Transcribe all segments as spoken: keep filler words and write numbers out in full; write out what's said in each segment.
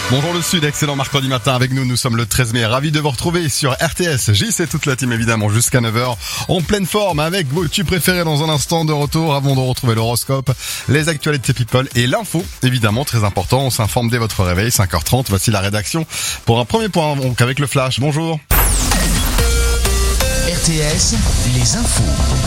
Bonjour le Sud, excellent mercredi matin avec nous, nous sommes le treize mai, ravis de vous retrouver sur R T S, J C toute la team évidemment jusqu'à neuf heures, en pleine forme avec vos tubes préférés dans un instant de retour avant de retrouver l'horoscope, les actualités people et l'info, évidemment très important, on s'informe dès votre réveil, cinq heures trente, voici la rédaction pour un premier point donc avec le flash, bonjour. R T S, les infos.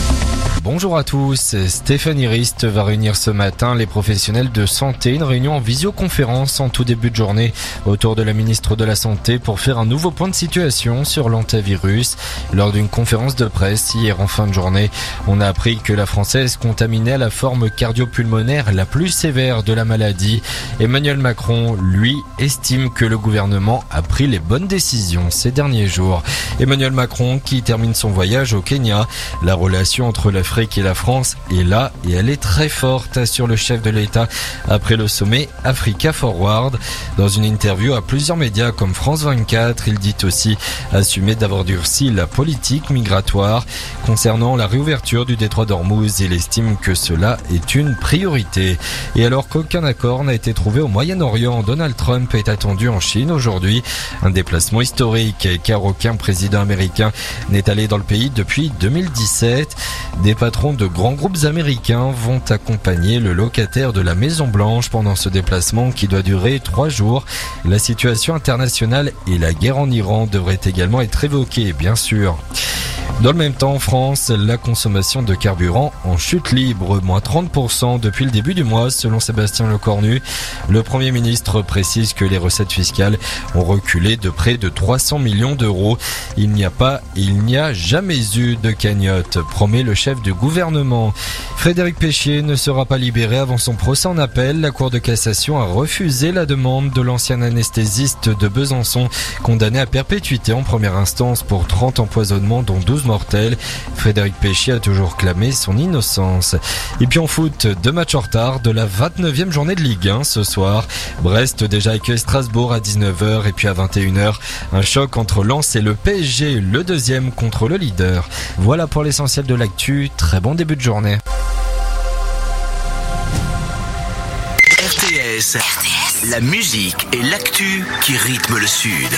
Bonjour à tous, Stéphanie Rist va réunir ce matin les professionnels de santé, une réunion en visioconférence en tout début de journée autour de la ministre de la Santé pour faire un nouveau point de situation sur l'hantavirus. Lors d'une conférence de presse hier en fin de journée, on a appris que la Française contaminée à la forme cardio-pulmonaire la plus sévère de la maladie. Emmanuel Macron, lui, estime que le gouvernement a pris les bonnes décisions ces derniers jours. Emmanuel Macron qui termine son voyage au Kenya, la relation entre la et la France est là et elle est très forte, assure le chef de l'État après le sommet Africa Forward. Dans une interview à plusieurs médias comme France vingt-quatre, il dit aussi assumer d'avoir durci la politique migratoire. Concernant la réouverture du détroit d'Ormuz, il estime que cela est une priorité. Et alors qu'aucun accord n'a été trouvé au Moyen-Orient, Donald Trump est attendu en Chine aujourd'hui. Un déplacement historique car aucun président américain n'est allé dans le pays depuis deux mille dix-sept. Des patrons de grands groupes américains vont accompagner le locataire de la Maison Blanche pendant ce déplacement qui doit durer trois jours. La situation internationale et la guerre en Iran devraient également être évoquées, bien sûr. Dans le même temps, en France, la consommation de carburant en chute libre, moins trente pour cent depuis le début du mois, selon Sébastien Lecornu. Le Premier ministre précise que les recettes fiscales ont reculé de près de trois cents millions d'euros. Il n'y a pas et il n'y a jamais eu de cagnotte, promet le chef du gouvernement. Frédéric Péchier ne sera pas libéré avant son procès en appel. La Cour de cassation a refusé la demande de l'ancien anesthésiste de Besançon, condamné à perpétuité en première instance pour trente empoisonnements dont douze mortels. Frédéric Péchier a toujours clamé son innocence. Et puis en foot, deux matchs en retard de la vingt-neuvième journée de Ligue un ce soir. Brest déjà accueille Strasbourg à dix-neuf heures et puis à vingt et une heures, un choc entre Lens et le P S G, le deuxième contre le leader. Voilà pour l'essentiel de l'actu, très bon début de journée. R T S, la musique et l'actu qui rythment le Sud.